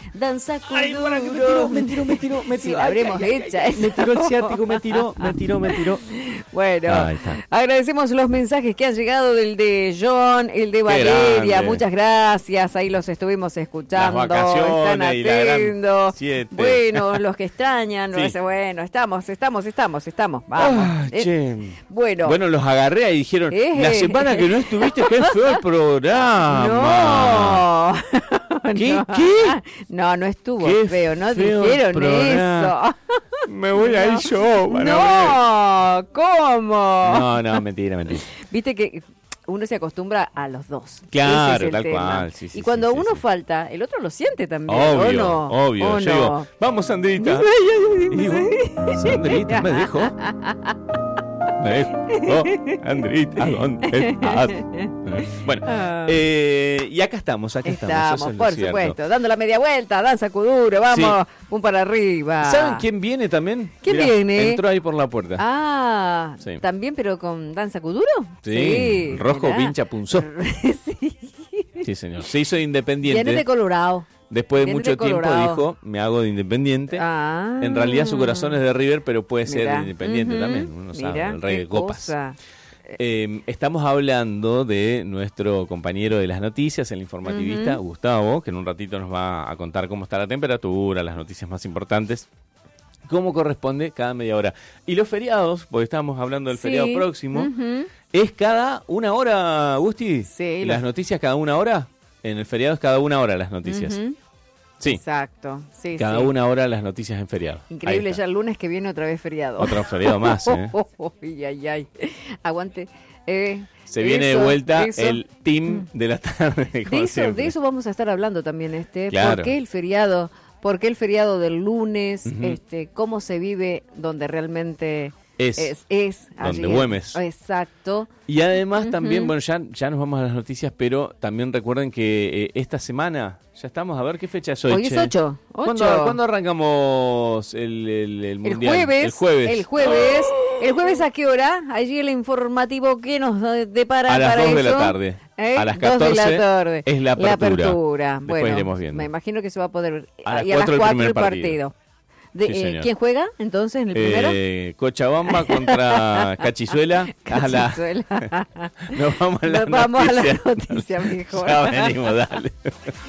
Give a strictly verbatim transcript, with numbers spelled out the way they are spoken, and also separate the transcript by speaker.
Speaker 1: Danza
Speaker 2: Ay,
Speaker 1: Kuduro.
Speaker 2: para que me tiró, me tiró, me tiró, me
Speaker 1: Si
Speaker 2: tiró.
Speaker 1: la
Speaker 2: Ay,
Speaker 1: habremos
Speaker 2: ay, ay,
Speaker 1: hecha.
Speaker 2: ay, me tiró el ciático, me tiró, me tiró, me tiró.
Speaker 1: Bueno,
Speaker 2: Ahí está.
Speaker 1: agradecemos los mensajes que han llegado del de John, el de Valeria,
Speaker 2: grande.
Speaker 1: muchas gracias, ahí los estuvimos escuchando,
Speaker 2: Las vacaciones
Speaker 1: están
Speaker 2: y la gran
Speaker 1: atentos,
Speaker 2: siete.
Speaker 1: bueno, los que extrañan,
Speaker 2: Sí.
Speaker 1: bueno, estamos, estamos, estamos, estamos, vamos.
Speaker 2: Ah,
Speaker 1: Eh,
Speaker 2: che.
Speaker 1: bueno.
Speaker 2: Bueno, los agarré y dijeron,
Speaker 1: Eh.
Speaker 2: la semana que no estuviste, qué feo el programa.
Speaker 1: No.
Speaker 2: ¿Qué?
Speaker 1: No.
Speaker 2: ¿Qué?
Speaker 1: No, no estuvo
Speaker 2: Qué
Speaker 1: feo, no
Speaker 2: feo
Speaker 1: dijeron
Speaker 2: programa.
Speaker 1: eso.
Speaker 2: Me voy a ir yo. para ver.
Speaker 1: No, ¿cómo?
Speaker 2: No, no, mentira, mentira.
Speaker 1: Viste que uno se acostumbra a los dos.
Speaker 2: Claro,
Speaker 1: Ese es el
Speaker 2: tal
Speaker 1: tema.
Speaker 2: cual, sí, sí,
Speaker 1: y cuando
Speaker 2: sí, sí,
Speaker 1: uno
Speaker 2: sí.
Speaker 1: falta, el otro lo siente también.
Speaker 2: Obvio,
Speaker 1: ¿o no?
Speaker 2: obvio.
Speaker 1: ¿O
Speaker 2: Yo
Speaker 1: no?
Speaker 2: digo, vamos, Sandrita. Y digo, Sandrita, me dejó. Me dejó. Sandrita, ¿dónde estás? Bueno,
Speaker 1: Ah.
Speaker 2: eh, y acá estamos, acá estamos.
Speaker 1: Estamos,
Speaker 2: eso es lo
Speaker 1: por
Speaker 2: cierto.
Speaker 1: supuesto, dando la media vuelta, danza Kuduro, vamos, un para arriba.
Speaker 2: ¿Saben quién viene también?
Speaker 1: ¿Quién
Speaker 2: Mirá,
Speaker 1: viene?
Speaker 2: Entró ahí por la puerta.
Speaker 1: Ah,
Speaker 2: Sí.
Speaker 1: ¿también pero con danza Kuduro?
Speaker 2: Sí, Rojo
Speaker 1: mirá.
Speaker 2: Vincha Punzó.
Speaker 1: Sí.
Speaker 2: Sí, señor. Se hizo de
Speaker 1: Viene
Speaker 2: independiente.
Speaker 1: de Colorado.
Speaker 2: Después de
Speaker 1: viene
Speaker 2: mucho
Speaker 1: de
Speaker 2: tiempo
Speaker 1: Colorado.
Speaker 2: dijo, me hago de independiente.
Speaker 1: Ah.
Speaker 2: En realidad su corazón es de River, pero puede ser
Speaker 1: Mirá.
Speaker 2: independiente
Speaker 1: Ujú.
Speaker 2: también. Uno sabe,
Speaker 1: Mirá,
Speaker 2: el rey
Speaker 1: qué
Speaker 2: de copas.
Speaker 1: cosa.
Speaker 2: Eh, estamos hablando de nuestro compañero de las noticias, el informativista
Speaker 1: Ujú.
Speaker 2: Gustavo, que en un ratito nos va a contar cómo está la temperatura, las noticias más importantes, cómo corresponde cada media hora. Y los feriados, porque estamos hablando del
Speaker 1: Sí.
Speaker 2: feriado próximo,
Speaker 1: Ujú.
Speaker 2: ¿es cada una hora, Gusti?
Speaker 1: Sí,
Speaker 2: ¿Las
Speaker 1: los-
Speaker 2: noticias cada una hora? En el feriado es cada una hora las noticias.
Speaker 1: Ujú.
Speaker 2: Sí,
Speaker 1: Exacto, sí,
Speaker 2: cada
Speaker 1: sí.
Speaker 2: una hora las noticias en feriado.
Speaker 1: Increíble,
Speaker 2: Ahí está.
Speaker 1: ya el lunes que viene otra vez feriado.
Speaker 2: Otro feriado más, ¿eh?
Speaker 1: Ay, ay, ay. Aguante. Eh,
Speaker 2: Se viene
Speaker 1: eso,
Speaker 2: de vuelta
Speaker 1: eso.
Speaker 2: el team de la tarde, como
Speaker 1: De eso,
Speaker 2: siempre.
Speaker 1: de eso vamos a estar hablando también, este.
Speaker 2: Claro.
Speaker 1: ¿Por qué el feriado? ¿Por qué el feriado del lunes?
Speaker 2: Ujú.
Speaker 1: Este, ¿cómo se vive donde realmente
Speaker 2: Es.
Speaker 1: es? es
Speaker 2: Donde
Speaker 1: allí?
Speaker 2: Güemes.
Speaker 1: Exacto.
Speaker 2: Y además también,
Speaker 1: Ujú.
Speaker 2: bueno, ya, ya nos vamos a las noticias, pero también recuerden que eh, esta semana, ya estamos, a ver qué fecha es hoy.
Speaker 1: Hoy es
Speaker 2: che?
Speaker 1: ocho.
Speaker 2: ¿Cuándo,
Speaker 1: ocho.
Speaker 2: ¿cuándo arrancamos el, el, el
Speaker 1: El
Speaker 2: mundial?
Speaker 1: jueves,
Speaker 2: El jueves.
Speaker 1: el jueves, el jueves ¿a qué hora? Allí el informativo que nos eh, depara
Speaker 2: A las
Speaker 1: para
Speaker 2: dos de la
Speaker 1: eso.
Speaker 2: tarde.
Speaker 1: ¿Eh?
Speaker 2: A las
Speaker 1: dos de la
Speaker 2: catorce
Speaker 1: tarde.
Speaker 2: es la apertura.
Speaker 1: apertura.
Speaker 2: Después
Speaker 1: Bueno,
Speaker 2: iremos viendo.
Speaker 1: me imagino que se va a poder.
Speaker 2: A las
Speaker 1: y a las
Speaker 2: cuatro el
Speaker 1: cuatro
Speaker 2: primer
Speaker 1: el partido.
Speaker 2: partido.
Speaker 1: De,
Speaker 2: Sí,
Speaker 1: eh,
Speaker 2: señor.
Speaker 1: ¿Quién juega entonces en el primero?
Speaker 2: Eh, Cochabamba contra Cachizuela. A la-
Speaker 1: Cachizuela.
Speaker 2: Nos vamos a la
Speaker 1: Nos vamos a la
Speaker 2: noticia.
Speaker 1: noticia mejor.
Speaker 2: Ya venimos, dale.